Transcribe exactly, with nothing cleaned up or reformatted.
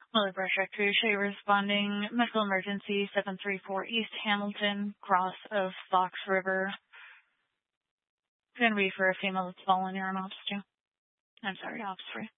Mother Brush Recreation responding. Medical emergency seven three four East Hamilton, cross of Fox River. Gonna be for a female that's fallen here on ops two. I'm sorry, ops three.